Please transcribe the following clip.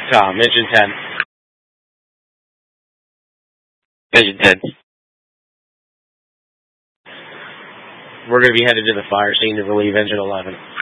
Tom, Engine 10. Engine 10. We're going to be headed to the fire scene to relieve Engine 11.